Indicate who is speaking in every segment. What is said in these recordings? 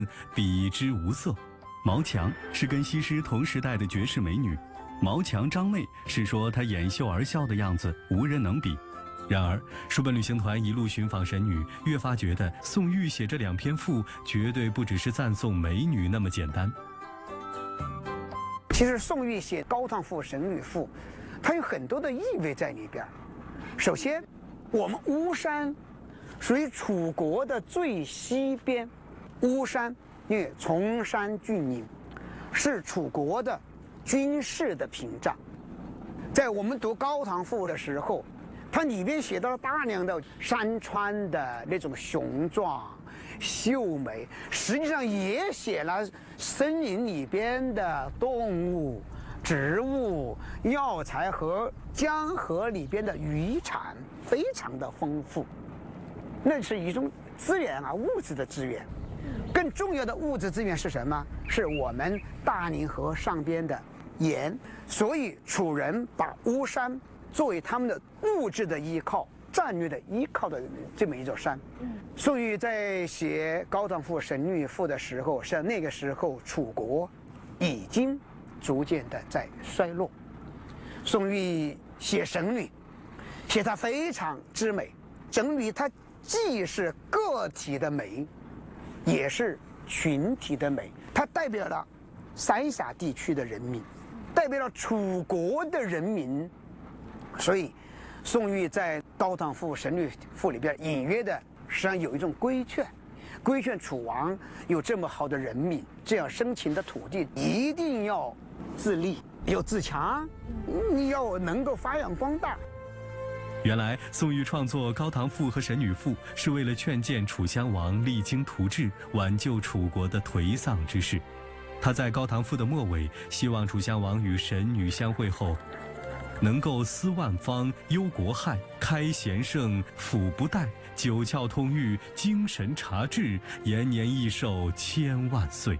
Speaker 1: 比之无色。毛强是跟西施同时代的绝世美女，毛强张媚是说她掩袖而笑的样子无人能比。然而，书本旅行团一路寻访神女，越发觉得宋玉写这2篇赋绝对不只是赞颂美女那么简单。
Speaker 2: 其实宋玉写《高唐赋》《神女赋》，它有很多的意味在里边。首先，我们巫山属于楚国的最西边，巫山因为崇山峻岭，是楚国的军事的屏障。在我们读《高唐赋》的时候，它里边写到了大量的山川的那种雄壮、秀美，实际上也写了森林里边的动物、植物、药材和江河里边的渔产，非常的丰富。那是一种资源啊，物质的资源。更重要的物质资源是什么？是我们大宁河上边的盐。所以楚人把巫山作为他们的物质的依靠、战略的依靠的这么一座山。宋玉在写《高唐赋》《神女赋》的时候，是那个时候楚国已经逐渐的在衰落。宋玉写神女，写她非常之美。神女她既是个体的美，也是群体的美，它代表了三峡地区的人民，代表了楚国的人民。所以，宋玉在《高唐赋》《神女赋》里边隐约的实际上有一种规劝，规劝楚王有这么好的人民，这样生情的土地，一定要自立，要自强，你要能够发扬光大。
Speaker 1: 原来宋玉创作《高唐赋》和《神女赋》是为了劝谏楚襄王励精图治，挽救楚国的颓丧之势。他在《高唐赋》的末尾，希望楚襄王与神女相会后，能够思万方，忧国害，开贤圣，抚不殆，九窍通狱，精神察治，延年益寿千万岁。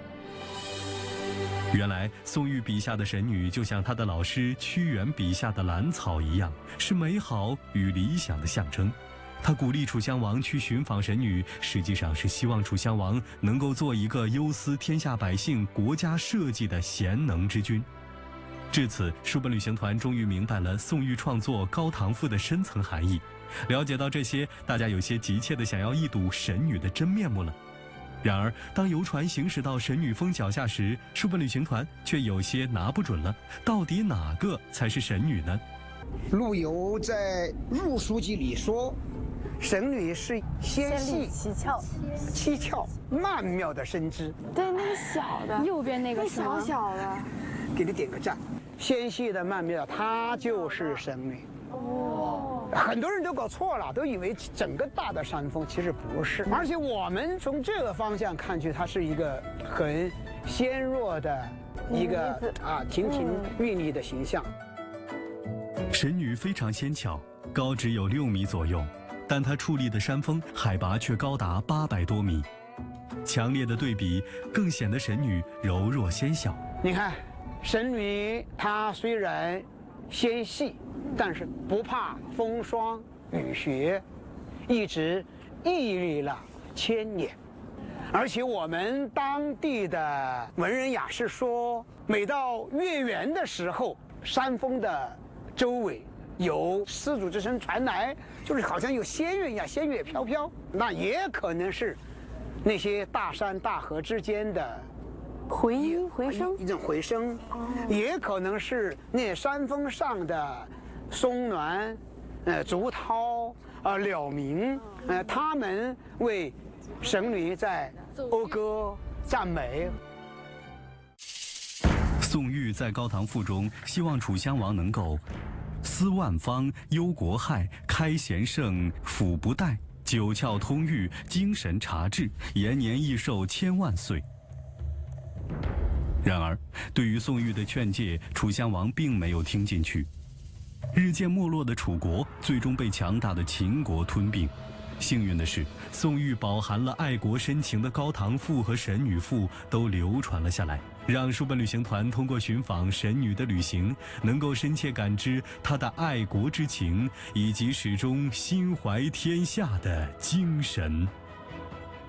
Speaker 1: 原来宋玉笔下的神女就像他的老师屈原笔下的兰草一样，是美好与理想的象征。他鼓励楚襄王去寻访神女，实际上是希望楚襄王能够做一个忧思天下百姓、国家社稷的贤能之君。至此，书本旅行团终于明白了宋玉创作《高唐赋》的深层含义。了解到这些，大家有些急切地想要一睹神女的真面目了。然而，当游船行驶到神女峰脚下时，书本旅行团却有些拿不准了，到底哪个才是神女呢？
Speaker 2: 陆游在《入书记》里说，神女是纤细、七窍、曼妙的身姿。
Speaker 3: 对，那个小的，右边那个小小的，
Speaker 2: 给你点个赞。纤细的曼妙，她就是神女。很多人都搞错了，都以为整个大的山峰，其实不是。而且我们从这个方向看去，它是一个很纤弱的一个亭亭玉立的形象。
Speaker 1: 神女非常纤巧，高只有6米左右，但她矗立的山峰海拔却高达800多米。强烈的对比更显得神女柔弱纤小。
Speaker 2: 你看，神女她虽然纤细，但是不怕风霜雨雪，一直屹立了1000年。而且我们当地的文人雅士说，每到月圆的时候，山峰的周围有丝竹之声传来，就是好像有仙乐一样，仙乐飘飘。那也可能是那些大山大河之间的
Speaker 3: 回音回声，
Speaker 2: 一种回声，也可能是那山峰上的松峦、竹涛、鸟鸣，他们为神女在讴歌赞美。
Speaker 1: 宋玉在《高唐赋》中希望楚襄王能够思万方，忧国害，开贤圣，抚不殆，九窍通狱，精神察治，延年益寿千万岁。然而，对于宋玉的劝诫，楚襄王并没有听进去。日渐没落的楚国最终被强大的秦国吞并。幸运的是，宋玉饱含了爱国深情的《高唐赋》和《神女赋》都流传了下来，让书本旅行团通过寻访神女的旅行，能够深切感知她的爱国之情，以及始终心怀天下的精神。